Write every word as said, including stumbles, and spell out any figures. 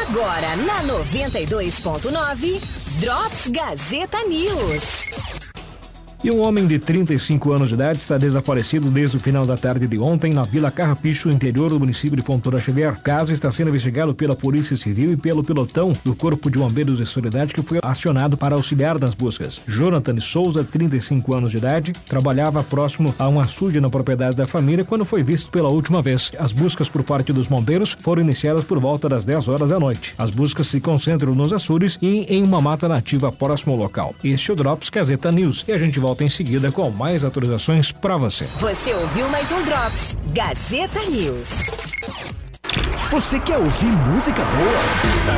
Agora na noventa e dois ponto nove, Drops Gazeta News. E um homem de trinta e cinco anos de idade está desaparecido desde o final da tarde de ontem na Vila Carrapicho, interior do município de Fontoura Xavier. O caso está sendo investigado pela Polícia Civil e pelo pelotão do Corpo de Bombeiros de Solidariedade, que foi acionado para auxiliar nas buscas. Jonathan Souza, trinta e cinco anos de idade, trabalhava próximo a um açude na propriedade da família quando foi visto pela última vez. As buscas por parte dos bombeiros foram iniciadas por volta das dez horas da noite. As buscas se concentram nos açudes e em uma mata nativa próximo ao local. Este é o Drops Gazeta News e a gente volta em seguida com mais atualizações para você. Você ouviu mais um Drops Gazeta News. Você quer ouvir música boa?